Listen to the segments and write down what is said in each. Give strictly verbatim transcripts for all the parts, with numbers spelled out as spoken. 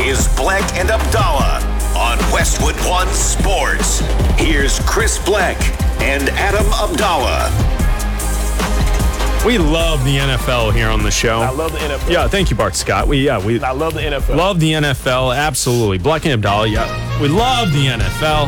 is Black and Abdallah on Westwood One Sports. Here's Chris Black and Adam Abdallah. We love the N F L here on the show. I love the N F L. Yeah, thank you, Bart Scott. We yeah we I love the N F L. love the N F L. Absolutely, Black and Abdallah. Yeah, we love the N F L.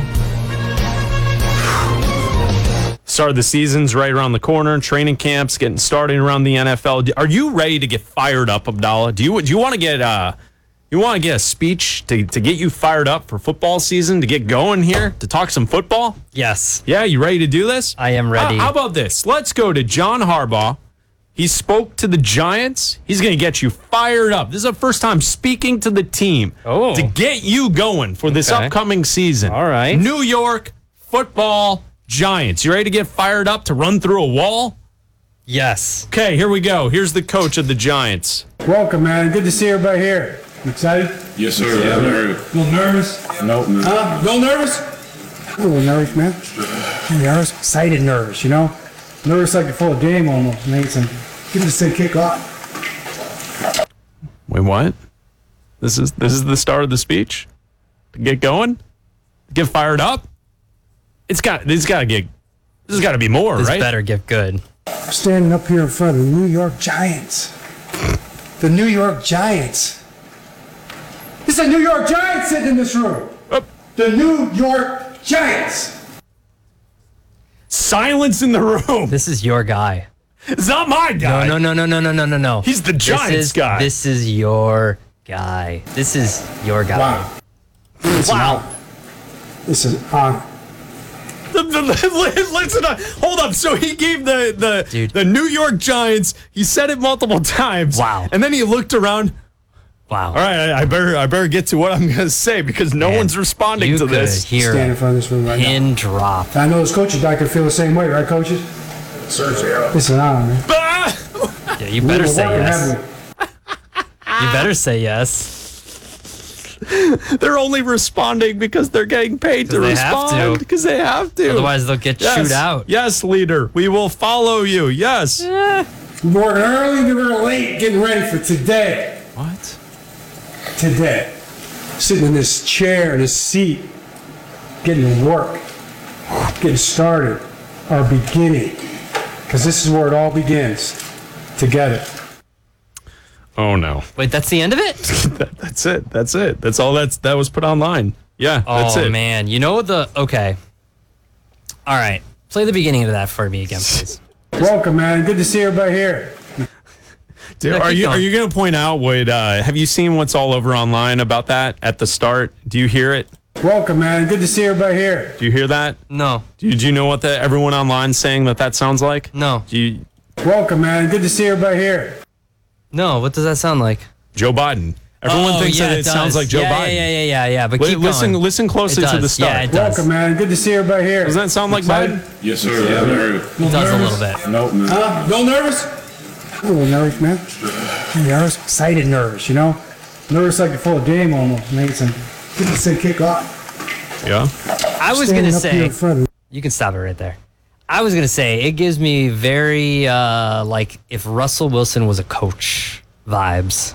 Start of the season's right around the corner. Training camps getting started around the N F L. Are you ready to get fired up, Abdallah? Do you do you want to get uh you want to get a speech to to get you fired up for football season, to get going here, to talk some football? Yes. Yeah, you ready to do this? I am ready. How, how about this? Let's go to John Harbaugh. He spoke to the Giants. He's going to get you fired up. This is the first time speaking to the team Oh. to get you going for this Okay. upcoming season. All right. New York football Giants. You ready to get fired up to run through a wall? Yes. Okay, here we go. Here's the coach of the Giants. Welcome, man. Good to see everybody here. You excited? Yes, sir. Yeah, very. A little nervous? Nope. Huh? A little nervous? A little nervous, man. Nervous? Excited nervous, you know? Nervous like before a game almost, Nathan. Give us a kick off. Wait, what? This is this is the start of the speech? To get going? Get fired up? It's got this got to get this has got to be more, This right? better get good. I'm standing up here in front of the New York Giants. The New York Giants. It's the New York Giants sitting in this room. Oh. The New York Giants. Silence in the room. This is your guy. It's not my guy. No, no, no, no, no, no, no, no. He's the Giants this is, guy. This is your guy. This is your guy. Wow. Wow. This is honor. Listen, uh, hold up. So he gave the the Dude. the New York Giants. He said it multiple times. Wow. And then he looked around. Wow. All right, I, I better I better get to what I'm gonna say because no Man, one's responding you to could this. hear Stand in front of this room right now. pin drop. I know as coaches, I can feel the same way, right, coaches? Sir, yeah. It's an honor, man. Ah! Yeah, you better We were say working yes. heavily. You better say yes. They're only responding because they're getting paid to they have respond to. because they have to. Otherwise, they'll get yes. chewed out. Yes, leader. We will follow you. Yes. We were working early, we were late, getting ready for today. What? Today. Sitting in this chair, in this seat, getting to work, getting started, our beginning. Because this is where it all begins. Together. Oh no. Wait, that's the end of it? That, that's it. That's it. That's all. That's that was put online. Yeah. That's oh, it. man. You know the... Okay. All right. Play the beginning of that for me again, please. Welcome, man. Good to see everybody here. Dude, No, are keep you going. are you going to point out what? Uh, have you seen what's all over online about that at the start? Do you hear it? Welcome, man. Good to see everybody here. Do you hear that? No. Do you, do you know what the everyone online saying that that sounds like? No. Do you, Welcome, man. Good to see everybody here. No. What does that sound like? Joe Biden. Everyone oh, thinks yeah, that it, does. sounds like Joe yeah, Biden. Yeah, yeah, yeah, yeah. But Li- keep listen, going. listen closer It to the does. start. Yeah, it does. Welcome, man. Good to see everybody here. Does that sound like Excited? Biden? Yes, sir. Yeah, very. It does a little bit. Nope. Huh? A little nervous? A little nervous, man. Nervous? Excited nervous, you know? Nervous like before a game almost, Nathan. Give us a kick off. Yeah. I was Standing going to up here say... in front of You can stop it right there. I was going to say, it gives me very, uh, like, if Russell Wilson was a coach vibes.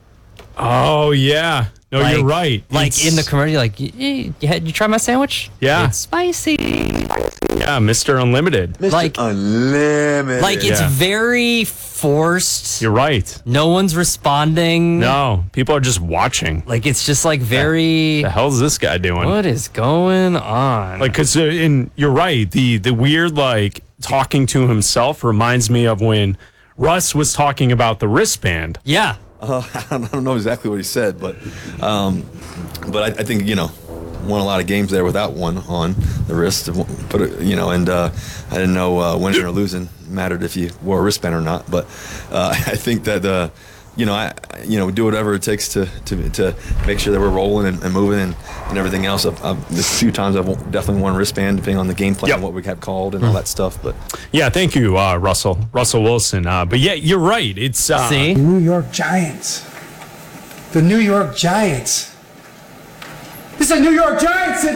Oh yeah. No, Like- you're right. Like, It's- in the commercial, like, you, you, you had- you try my sandwich? Yeah. It's spicy. yeah, Mister Unlimited. Like, Unlimited. like it's Yeah. very forced. You're right. No one's responding. No, people are just watching. Like, it's just, like, very... The hell's this guy doing? What is going on? Like, cause uh, in you're right. The the weird like talking to himself reminds me of when Russ was talking about the wristband. yeah. Uh, I don't know exactly what he said, but um, but I, I think you know won a lot of games there without one on the wrist. Put it, you know, and uh, I didn't know uh, winning or losing mattered if you wore a wristband or not. But uh, I think that uh, you know I you know do whatever it takes to to, to make sure that we're rolling and, and moving and, and everything else. I've, I've, the few times I've definitely worn a wristband depending on the game plan Yep. and what we have called and all that stuff. But Yeah, thank you, uh, Russell Russell Wilson. Uh, but yeah, you're right. It's uh, See? the New York Giants. The New York Giants. It's the New York Giants.